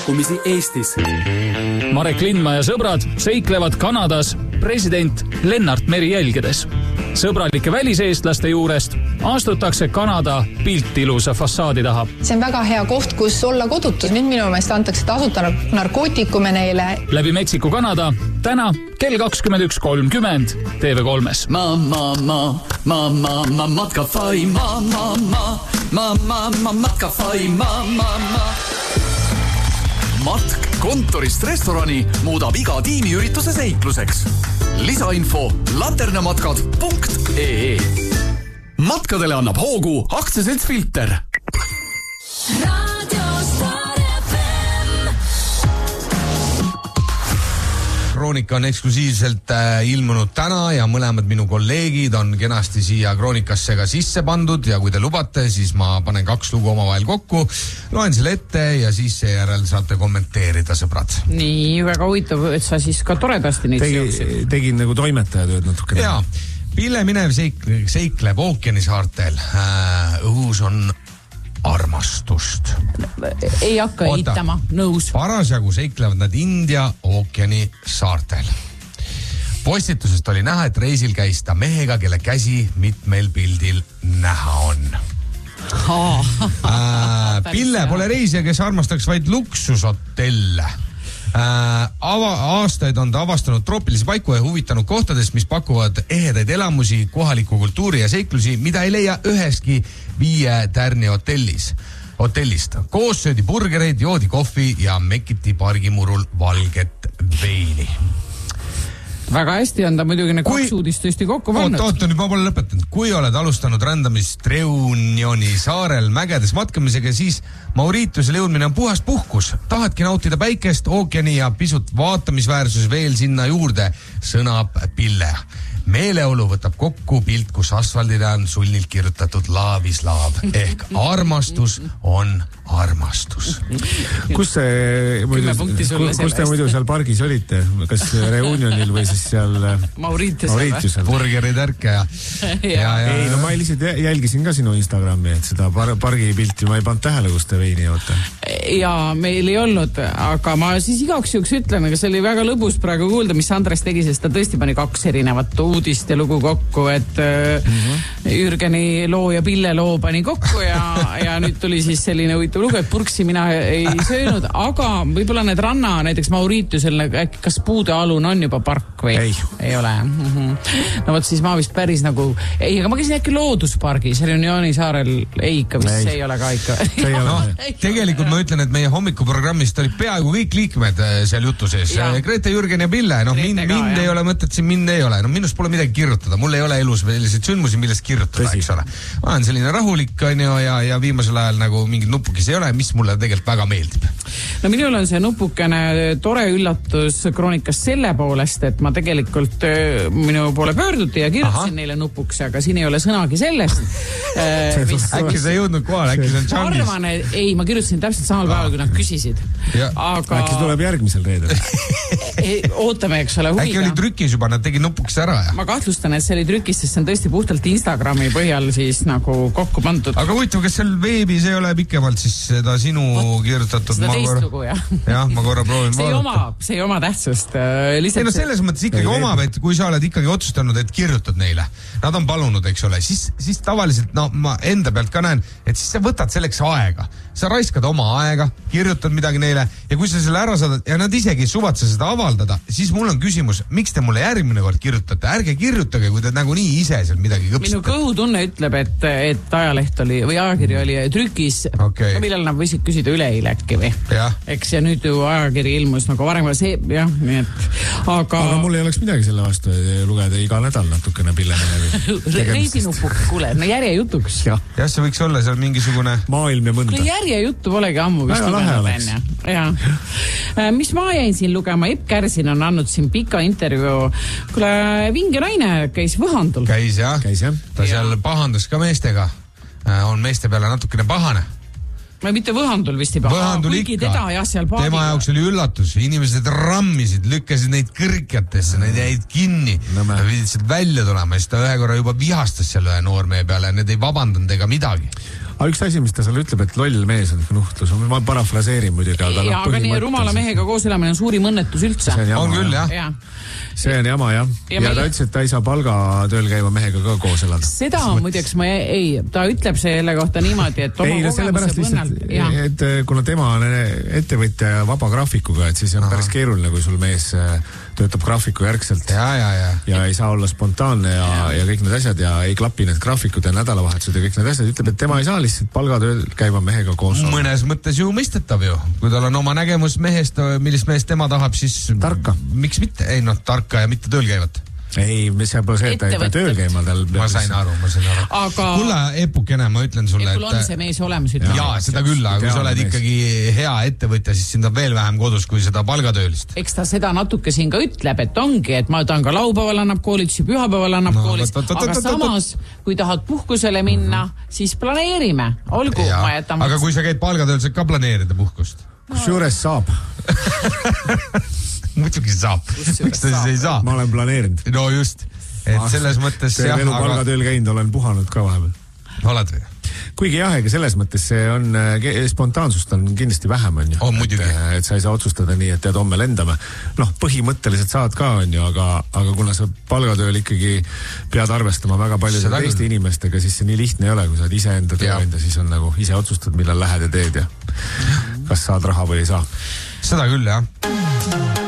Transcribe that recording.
pakkumisi Eestis. Marek Lindmaa ja sõbrad seiklevad Kanadas president Lennart Meri jälgedes. Sõbralike väliseestlaste juurest astutakse Kanada pilt ilusa fassaadi taha. See on väga hea koht, kus olla kodutus. Nüüd minu meelest antakse tasuta narkootikume neile. Läbi Meksiko Kanada täna kell 21.30 TV3-s. Matkafai, matkafai, Matk kontorist restorani muudab iga tiimiürituse seikluseks. Lisainfo laternamatkad.ee. Matkadele annab hoogu aktsiaselts Filter. Kroonika on eksklusiivselt ilmunud täna ja mõlemad minu kolleegid on kenasti siia kroonikasse ka sisse pandud ja kui te lubate, siis ma panen 2 lugu omavahel kokku, loen selle ette ja siis seejärel saate kommenteerida, sõbrad. Nii, väga huvitav, et sa siis ka toredasti neid seoksid. Tegin nagu toimetajatööd natuke. Jaa, Pille minev seikleb ookeanisaartel. Õhus on armastust. Ei hakka eitama, nõus. Parasjagu seiklevad nad India ookeani saartel. Postitusest oli näha, et reisil käis ta mehega, kelle käsi mitmel pildil näha on. Pille pole reisija, kes armastaks vaid luksushotelle. Aastaid on ta avastanud troopilisi paiku ja huvitanud kohtadest, mis pakuvad ehedaid elamusi, kohaliku kultuuri ja seiklusi, mida ei leia üheski 5 tärni hotellist. Koos söödi burgereid, joodi kohvi ja mekiti pargimurul valget veini. Väga hästi on ta muidugi need 2 uudist tõesti kokku pannud. Oot, nüüd ma pole lõpetanud. Kui oled alustanud rändamist Reunioni saarel mägedes matkamisega, siis Mauritiusele jõudmine on puhas puhkus. Tahadki nautida päikest, ookeani ja pisut vaatamisväärsus veel sinna juurde, sõnab Pille. Meeleolu võtab kokku pilt, kus asfaldile on sulnilt kirjutatud love is love ehk armastus on armastus. Kus te muidu seal pargis olite? Kas Reunionil või siis seal Mauritiusel? Burgerid ärke ja. Ei, no ma lihtsalt jälgisin ka sinu Instagrami, et seda pargi pilti ma ei pannud tähele, kus te veini joota. Ja meil ei olnud, aga ma siis igaks juhuks ütlen, aga see oli väga lõbus praegu kuulda, mis Andres tegi, sest ta tõesti pani 2 erinevat uudist ja lugu kokku, et Jürgeni loo ja Pille loo pani kokku ja nüüd tuli siis selline huvitav lugu, et purksi mina ei söönud, aga võib-olla need ranna, näiteks Mauritiusel, äkki kas puudealun on juba park või? Ei ole. No võt siis ma vist päris nagu, ei, aga ma käisin äkki looduspargis, Reunioni saarel, ei ikka, vist see ei ole ka ikka. Tegelikult ma ütlen, et meie hommikuprogrammist olid peaaegu kõik liikmed seal jutu sees. Grete, Jürgen ja Pille, mind ei ole mõtet siin, mind ei ole. No minust pole midagi kirjutada, mul ei ole elus selliseid sündmusi, millest kirjutada, eks ole. Ma olen selline rahulik ja viimasel ajal nagu mingid nupukis ei ole, mis mulle tegelikult väga meeldib. No minul on see nupukene tore üllatus kroonikas selle poolest, et ma tegelikult minu poole pöörduti ja kirjutasin neile nupuks, aga siin ei ole sõnagi sellest. Äkki sa ei jõudnud kohale, äkki see on Changis? Arvan, ei, ma kirjutasin täpselt samal päeval, kui nad küsisid. Aga... Äkki tuleb järgmisel reedel? Ootame, eks ole, huviga. Äkki oli trükis juba, nad tegid nupuks ära ja... Ma kahtlustan, et see oli trükis, sest see on tõesti puhtalt Instagrami põhjal siis nagu kokku pandud. Aga huvitav, kas seal veebis ei ole pikemalt siis seda sinu kirjutatud? Seda teist lugu, jah. Jah, ma korra proovin vaadata. See ei oma tähtsust. Ei, no selles mõttes ikkagi omab, et kui sa oled ikkagi otsustanud, et kirjutad neile, nad on palunud, eks ole, siis tavaliselt, no ma enda pealt ka näen, et siis sa võtad selleks aega. Sa raiskad oma aega, kirjutad midagi neile ja kui sa selle ära saadad ja nad isegi ei suvatse seda avaldada, siis mul on küsimus, miks te mulle järgmine kord kirjutate? Ärge kirjutage, kui te nagu nii ise seal midagi kõpsite. Minu kõhutunne ütleb, et ajaleht oli või ajakiri oli trükis, millal nad võisid küsida üleeile äkki või? Eks ja nüüd ju ajakiri ilmus nagu varem see, jah, nii et aga mul ei oleks midagi selle vastu lugeda iga nädal natukene Pille reisinupuk, kuule, no järjejutuks. Jah, see võiks olla seal mingisugune maailm ja mõnda. Järjejuttu polegi ammu vist lugenud. Mis ma jäin siin lugema, Epp Kärsin on andnud siin pika intervjuu. Kuule, vinge naine käis võhandul. Käis jah. Ta seal pahandas ka meestega. On meeste peale natukene pahane. Ma mitte võhandul vist ei paha. Kuigi teda jah seal paadil. Tema jaoks oli üllatus. Inimesed rammisid, lükkasid neid kõrkjatesse, neid jäid kinni. Pidid sealt välja tulema. Siis ta ühe korra juba vihastas seal ühe noormehe peale. Need ei vabandanud ega midagi. aga üks asi, mis ta seal ütleb, et loll mees on nuhtlus, ma parafraseerin muidugi, aga nii rumala mehega koos elamine on suurim õnnetus üldse. On küll, jah. See on jama, jah. Ja ta ütles, et ta ei saa palgatööl käiva mehega ka koos elada. Seda muideks ta ütleb selle kohta niimoodi, et oma kogemuse põnnalt. Et kuna tema on ettevõtja vaba graafikuga, et siis on päris keeruline, kui sul mees töötab graafiku järgselt ja ei saa olla spontaanne ja kõik need asjad ja ei klapi need graafikud ja nädalavahetused ja kõik need asjad. Ütleb, et tema ei saa lihtsalt palgatööl käiva mehega koos. Mõnes mõttes ju mõistetav ju. Kui tal on oma nägemus mehest, millist mehest tema tahab, siis tarka. Miks mitte? Ei, tarka ja mitte tööl käivat. Ei, see pole see, et ta ei pea tööl käima. Ma sain aru. Aga... Kulla Epukene, ma ütlen sulle, et... Mul on see mees olemas, ütleme. Jaa, seda küll, aga kui sa oled ikkagi hea ettevõtja, siis sind on veel vähem kodus kui seda palgatöölist. Eks ta seda natuke siin ka ütleb, et ongi, et ta on ka laupäeval annab koolitusi, pühapäeval annab koolitusi, aga samas, kui tahad puhkusele minna, siis planeerime. Olgu, ma jätan... Aga kui sa käid palgatööl, sa ka planeerida puhkust? Kusjuures saab. Muidugi saab. Miks ta siis ei saa? Ma olen planeerinud. No just. Et selles mõttes... See elu palgatööl käinud, olen puhanud ka vahepeal. Oled või? Kuigi jah, ega selles mõttes see on, spontaansust on kindlasti vähem, on ju. On muidugi. Et sa ei saa otsustada nii, et tead homme lendame. Põhimõtteliselt saad ka, on ju, aga kuna sa palgatööl ikkagi pead arvestama väga paljude teiste inimestega, siis see nii lihtne ei ole, kui sa oled ise enda tööandja, siis on nagu ise otsustad, millal lähed ja teed ja kas saad raha või ei saa. Seda küll, jah.